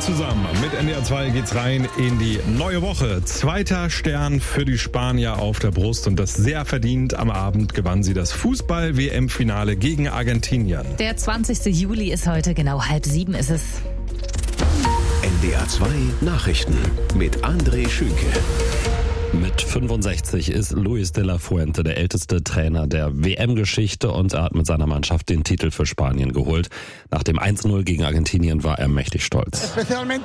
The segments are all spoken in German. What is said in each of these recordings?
zusammen. Mit NDR 2 geht's rein in die neue Woche. 2. Stern für die Spanier auf der Brust und das sehr verdient. Am Abend gewann sie das Fußball-WM-Finale gegen Argentinien. Der 20. Juli ist heute, genau 6:30 ist es. NDR 2 Nachrichten mit André Schünke. Mit 65 ist Luis de la Fuente der älteste Trainer der WM-Geschichte und er hat mit seiner Mannschaft den Titel für Spanien geholt. Nach dem 1:0 gegen Argentinien war er mächtig stolz.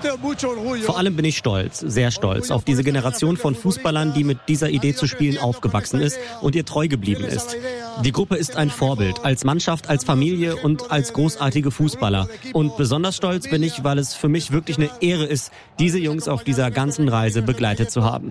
Vor allem bin ich stolz, sehr stolz auf diese Generation von Fußballern, die mit dieser Idee zu spielen aufgewachsen ist und ihr treu geblieben ist. Die Gruppe ist ein Vorbild, als Mannschaft, als Familie und als großartige Fußballer. Und besonders stolz bin ich, weil es für mich wirklich eine Ehre ist, diese Jungs auf dieser ganzen Reise begleitet zu haben.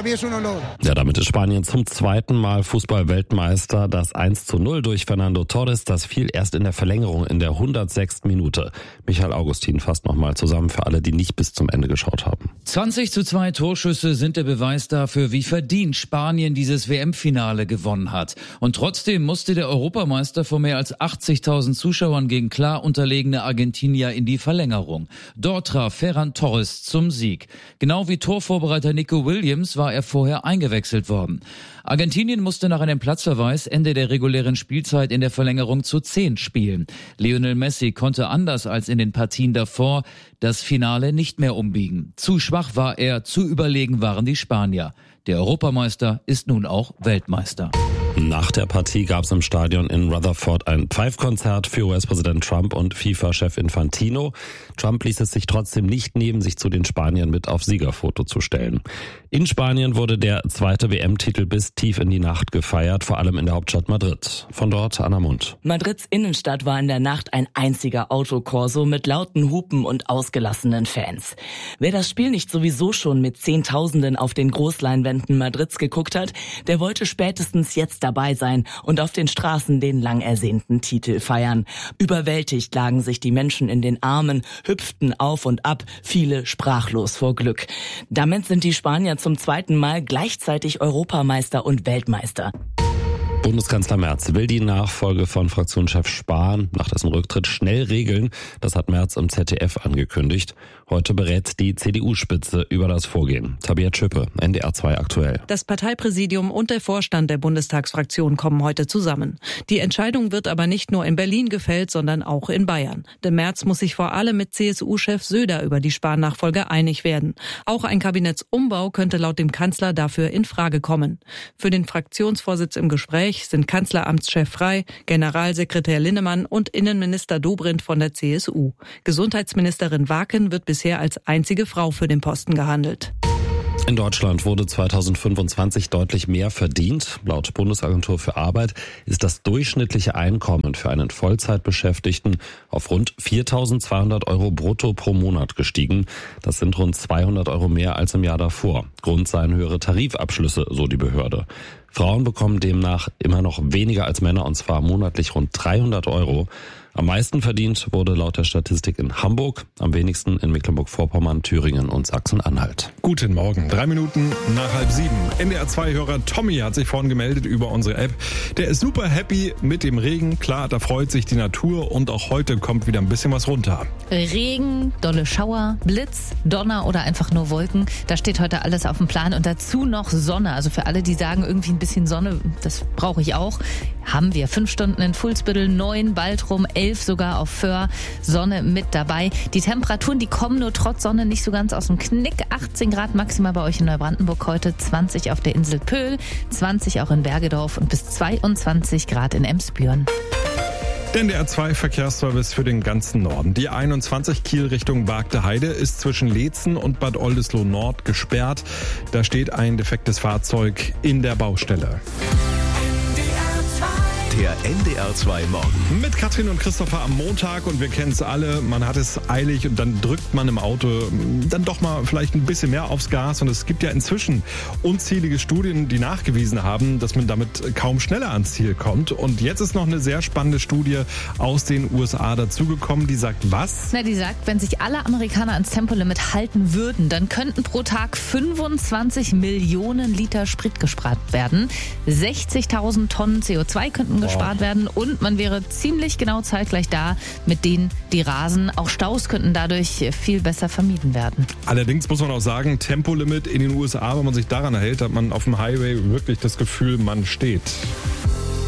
Ja, damit ist Spanien zum zweiten Mal Fußball-Weltmeister. Das 1:0 durch Fernando Torres, das fiel erst in der Verlängerung in der 106. Minute. Michael Augustin fasst nochmal zusammen für alle, die nicht bis zum Ende geschaut haben. 20:2 Torschüsse sind der Beweis dafür, wie verdient Spanien dieses WM-Finale gewonnen hat. Und trotzdem musste der Europameister vor mehr als 80.000 Zuschauern gegen klar unterlegene Argentinier in die Verlängerung. Dort traf Ferran Torres zum Sieg. Genau wie Torvorbereiter Nico Williams war er vorher eingewechselt worden. Argentinien musste nach einem Platzverweis Ende der regulären Spielzeit in der Verlängerung zu 10 spielen. Lionel Messi konnte anders als in den Partien davor das Finale nicht mehr umbiegen. Zu schwach war er, zu überlegen waren die Spanier. Der Europameister ist nun auch Weltmeister. Nach der Partie gab es im Stadion in Rutherford ein Pfeifkonzert für US-Präsident Trump und FIFA-Chef Infantino. Trump ließ es sich trotzdem nicht nehmen, sich zu den Spaniern mit auf Siegerfoto zu stellen. In Spanien wurde der zweite WM-Titel bis tief in die Nacht gefeiert, vor allem in der Hauptstadt Madrid. Von dort Anna Mund. Madrids Innenstadt war in der Nacht ein einziger Autokorso mit lauten Hupen und ausgelassenen Fans. Wer das Spiel nicht sowieso schon mit Zehntausenden auf den Großleinwänden Madrids geguckt hat, der wollte spätestens jetzt dabei sein und auf den Straßen den lang ersehnten Titel feiern. Überwältigt lagen sich die Menschen in den Armen, hüpften auf und ab, viele sprachlos vor Glück. Damit sind die Spanier zum zweiten Mal gleichzeitig Europameister und Weltmeister. Bundeskanzler Merz will die Nachfolge von Fraktionschef Spahn nach dessen Rücktritt schnell regeln. Das hat Merz im ZDF angekündigt. Heute berät die CDU-Spitze über das Vorgehen. Tabea Schüppe, NDR 2 aktuell. Das Parteipräsidium und der Vorstand der Bundestagsfraktion kommen heute zusammen. Die Entscheidung wird aber nicht nur in Berlin gefällt, sondern auch in Bayern. Denn Merz muss sich vor allem mit CSU-Chef Söder über die Spahn-Nachfolge einig werden. Auch ein Kabinettsumbau könnte laut dem Kanzler dafür in Frage kommen. Für den Fraktionsvorsitz im Gespräch sind Kanzleramtschef Frey, Generalsekretär Linnemann und Innenminister Dobrindt von der CSU. Gesundheitsministerin Waken wird bisher als einzige Frau für den Posten gehandelt. In Deutschland wurde 2025 deutlich mehr verdient. Laut Bundesagentur für Arbeit ist das durchschnittliche Einkommen für einen Vollzeitbeschäftigten auf rund 4.200 Euro brutto pro Monat gestiegen. Das sind rund 200 Euro mehr als im Jahr davor. Grund seien höhere Tarifabschlüsse, so die Behörde. Frauen bekommen demnach immer noch weniger als Männer, und zwar monatlich rund 300 Euro. Am meisten verdient wurde laut der Statistik in Hamburg, am wenigsten in Mecklenburg-Vorpommern, Thüringen und Sachsen-Anhalt. Guten Morgen, 3 Minuten nach 6:30. NDR 2-Hörer Tommy hat sich vorhin gemeldet über unsere App. Der ist super happy mit dem Regen. Klar, da freut sich die Natur und auch heute kommt wieder ein bisschen was runter. Regen, dolle Schauer, Blitz, Donner oder einfach nur Wolken. Da steht heute alles auf dem Plan und dazu noch Sonne. Also für alle, die sagen, irgendwie ein bisschen Sonne, das brauche ich auch. Haben wir 5 Stunden in Fuhlsbüttel, 9 Baltrum, 11 sogar auf Föhr, Sonne mit dabei. Die Temperaturen, die kommen nur trotz Sonne nicht so ganz aus dem Knick. 18 Grad maximal bei euch in Neubrandenburg heute, 20 auf der Insel Pöhl, 20 auch in Bergedorf und bis 22 Grad in Emsbüren. Der NDR 2 Verkehrsservice für den ganzen Norden. Die 21 Kiel Richtung Bargte Heide ist zwischen Leetzen und Bad Oldesloe Nord gesperrt. Da steht ein defektes Fahrzeug in der Baustelle. Der NDR 2 Morgen. Mit Katrin und Christopher am Montag und wir kennen es alle, man hat es eilig und dann drückt man im Auto dann doch mal vielleicht ein bisschen mehr aufs Gas und es gibt ja inzwischen unzählige Studien, die nachgewiesen haben, dass man damit kaum schneller ans Ziel kommt und jetzt ist noch eine sehr spannende Studie aus den USA dazugekommen, die sagt was? Na, die sagt, wenn sich alle Amerikaner ans Tempolimit halten würden, dann könnten pro Tag 25 Millionen Liter Sprit gespart werden, 60.000 Tonnen CO2 könnten gespart werden und man wäre ziemlich genau zeitgleich da mit denen, die rasen. Auch Staus könnten dadurch viel besser vermieden werden. Allerdings muss man auch sagen, Tempolimit in den USA, wenn man sich daran hält, hat man auf dem Highway wirklich das Gefühl, man steht.